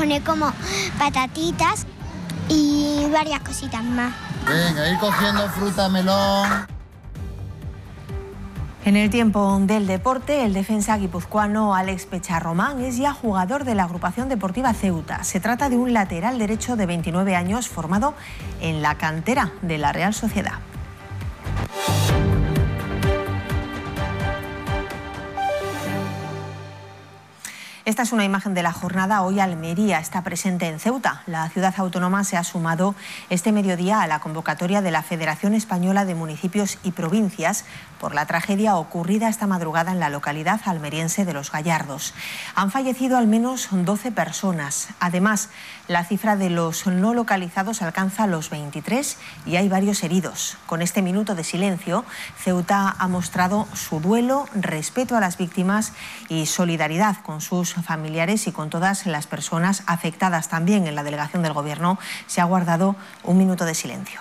pone como patatitas y varias cositas más. Venga, ir cogiendo fruta, melón. En el tiempo del deporte, el defensa guipuzcoano Alex Pecharromán es ya jugador de la agrupación deportiva Ceuta. Se trata de un lateral derecho de 29 años formado en la cantera de la Real Sociedad. Esta es una imagen de la jornada. Hoy Almería está presente en Ceuta. La ciudad autónoma se ha sumado este mediodía a la convocatoria de la Federación Española de Municipios y Provincias por la tragedia ocurrida esta madrugada en la localidad almeriense de Los Gallardos. Han fallecido al menos 12 personas. Además, la cifra de los no localizados alcanza los 23 y hay varios heridos. Con este minuto de silencio, Ceuta ha mostrado su duelo, respeto a las víctimas y solidaridad con sus familiares y con todas las personas afectadas. También en la delegación del Gobierno se ha guardado un minuto de silencio.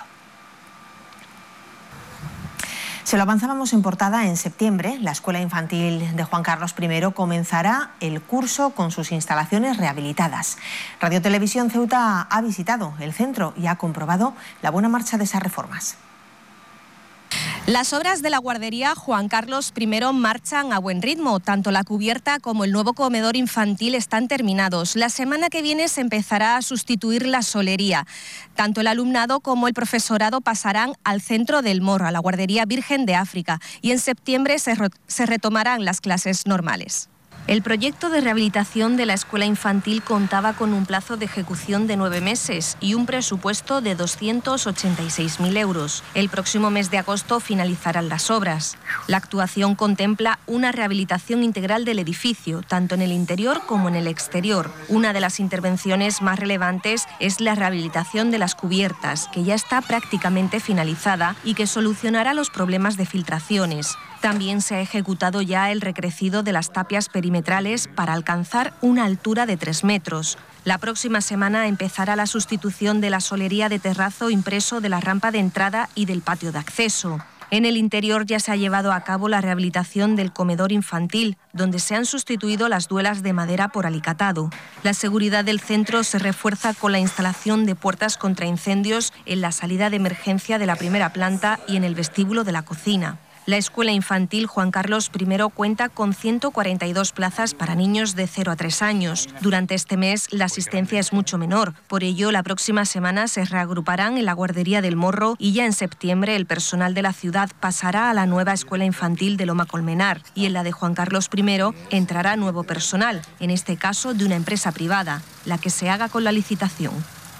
Se lo avanzábamos en portada. En septiembre, la Escuela Infantil de Juan Carlos I comenzará el curso con sus instalaciones rehabilitadas. Radio Televisión Ceuta ha visitado el centro y ha comprobado la buena marcha de esas reformas. Las obras de la guardería Juan Carlos I marchan a buen ritmo. Tanto la cubierta como el nuevo comedor infantil están terminados. La semana que viene se empezará a sustituir la solería. Tanto el alumnado como el profesorado pasarán al centro del Morro, a la guardería Virgen de África, y en septiembre se retomarán las clases normales. El proyecto de rehabilitación de la escuela infantil contaba con un plazo de ejecución de 9 meses y un presupuesto de 286.000 euros. El próximo mes de agosto finalizarán las obras. La actuación contempla una rehabilitación integral del edificio, tanto en el interior como en el exterior. Una de las intervenciones más relevantes es la rehabilitación de las cubiertas, que ya está prácticamente finalizada y que solucionará los problemas de filtraciones. También se ha ejecutado ya el recrecido de las tapias perimetrales para alcanzar una altura de 3 metros. La próxima semana empezará la sustitución de la solería de terrazo impreso de la rampa de entrada y del patio de acceso. En el interior ya se ha llevado a cabo la rehabilitación del comedor infantil, donde se han sustituido las duelas de madera por alicatado. La seguridad del centro se refuerza con la instalación de puertas contra incendios en la salida de emergencia de la primera planta y en el vestíbulo de la cocina. La escuela infantil Juan Carlos I cuenta con 142 plazas para niños de 0 a 3 años. Durante este mes la asistencia es mucho menor. Por ello, la próxima semana se reagruparán en la guardería del Morro y ya en septiembre el personal de la ciudad pasará a la nueva escuela infantil de Loma Colmenar y en la de Juan Carlos I entrará nuevo personal, en este caso de una empresa privada, la que se haga con la licitación.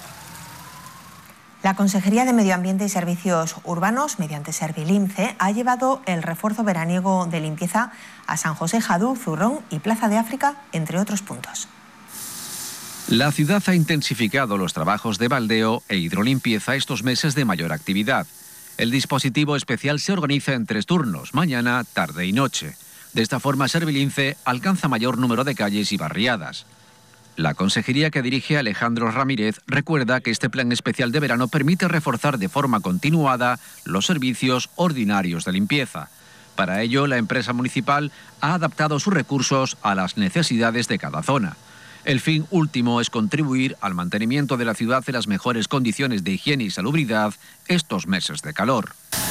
La Consejería de Medio Ambiente y Servicios Urbanos, mediante Servilince, ha llevado el refuerzo veraniego de limpieza a San José, Jadú, Zurrón y Plaza de África, entre otros puntos. La ciudad ha intensificado los trabajos de baldeo e hidrolimpieza estos meses de mayor actividad. El dispositivo especial se organiza en 3 turnos, mañana, tarde y noche. De esta forma, Servilince alcanza mayor número de calles y barriadas. La consejería que dirige Alejandro Ramírez recuerda que este plan especial de verano permite reforzar de forma continuada los servicios ordinarios de limpieza. Para ello, la empresa municipal ha adaptado sus recursos a las necesidades de cada zona. El fin último es contribuir al mantenimiento de la ciudad en las mejores condiciones de higiene y salubridad estos meses de calor.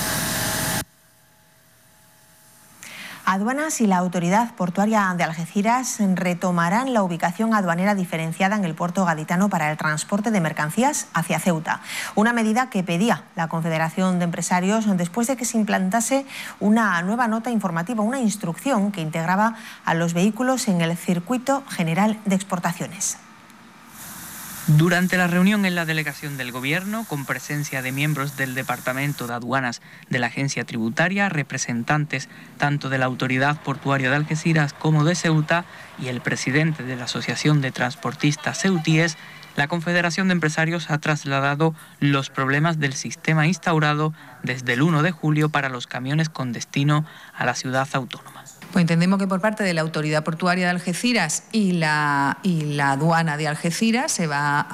Aduanas y la Autoridad Portuaria de Algeciras retomarán la ubicación aduanera diferenciada en el puerto gaditano para el transporte de mercancías hacia Ceuta. Una medida que pedía la Confederación de Empresarios después de que se implantase una nueva nota informativa, una instrucción que integraba a los vehículos en el Circuito General de Exportaciones. Durante la reunión en la delegación del Gobierno, con presencia de miembros del Departamento de Aduanas de la Agencia Tributaria, representantes tanto de la Autoridad Portuaria de Algeciras como de Ceuta y el presidente de la Asociación de Transportistas Ceutíes, la Confederación de Empresarios ha trasladado los problemas del sistema instaurado desde el 1 de julio para los camiones con destino a la ciudad autónoma. Pues entendemos que por parte de la Autoridad Portuaria de Algeciras y la aduana de Algeciras se va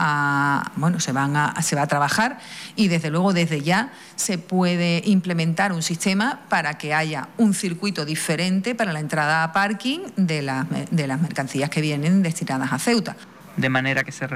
a trabajar y desde luego desde ya se puede implementar un sistema para que haya un circuito diferente para la entrada a parking de las mercancías que vienen destinadas a Ceuta. De manera que se